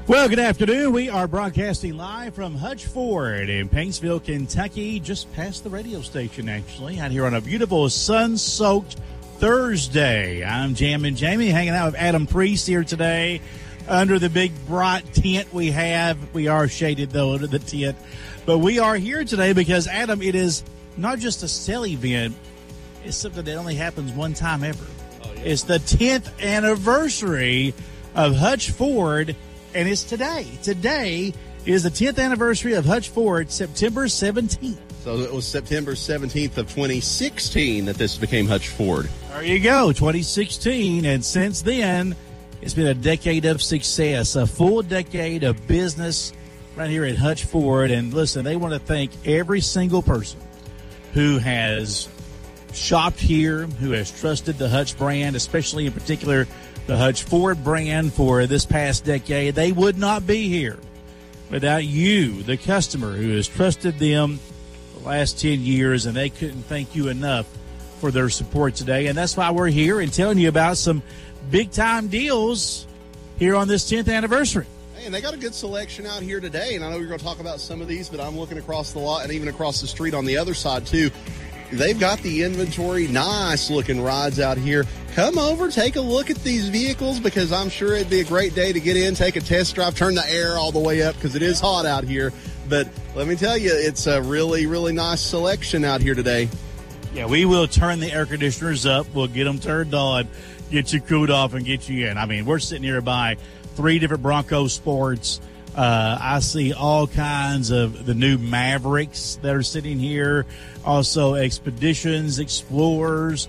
Well, good afternoon. We are broadcasting live from Hutch Ford in Paintsville, Kentucky, just past the radio station, actually, out here on a beautiful sun-soaked Thursday. I'm Jammin' Jamie, hanging out with Adam Priest here today under the big bright tent we have. We are shaded, though, under the tent. But we are here today because, Adam, it is not just a sale event. It's something that only happens one time ever. Oh, yeah. It's the 10th anniversary of Hutch Ford. And it's today. Today is the 10th anniversary of Hutch Ford, September 17th. So it was September 17th of 2016 that this became Hutch Ford. There you go, 2016. And since then, it's been a decade of success, a full decade of business right here at Hutch Ford. And listen, they want to thank every single person who has shopped here, who has trusted the Hutch brand, especially in particular the Hutch Ford brand for this past decade. They would not be here without you, the customer, who has trusted them the last 10 years, and they couldn't thank you enough for their support today. And that's why we're here and telling you about some big-time deals here on this 10th anniversary. Hey, and they got a good selection out here today, and I know you're going to talk about some of these, but I'm looking across the lot and even across the street on the other side, too. They've got the inventory, nice-looking rides out here. Come over, take a look at these vehicles, because I'm sure it'd be a great day to get in, take a test drive, turn the air all the way up, because it is hot out here. But let me tell you, it's a really, really nice selection out here today. Yeah, we will turn the air conditioners up. We'll get them turned on, get you cooled off, and get you in. I mean, we're sitting here by 3 different Bronco Sports. I see all kinds of the new Mavericks that are sitting here. Also Expeditions, Explorers,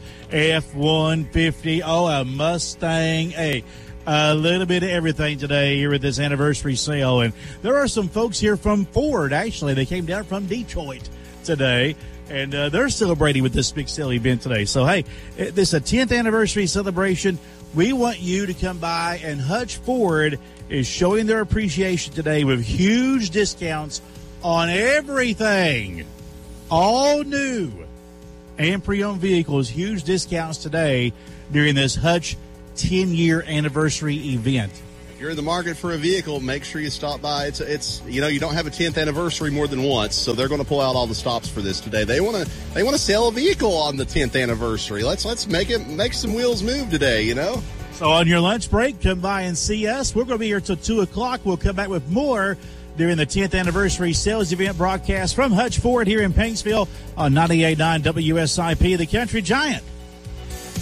F-150, a Mustang. Hey, a little bit of everything today here at this anniversary sale. And there are some folks here from Ford, actually. They came down from Detroit today, and they're celebrating with this big sale event today. So, hey, this is a 10th anniversary celebration. We want you to come by, and Hutch Ford is showing their appreciation today with huge discounts on everything. All new and pre-owned vehicles, huge discounts today during this Hutch 10-year anniversary event. If you're in the market for a vehicle, make sure you stop by. It's you don't have a 10th anniversary more than once, so they're going to pull out all the stops for this today. They want to sell a vehicle on the 10th anniversary. Let's make some wheels move today, So on your lunch break, come by and see us. We're going to be here till 2 o'clock. We'll come back with more during the 10th anniversary sales event broadcast from Hutch Ford here in Paintsville on 98.9 WSIP, the Country Giant.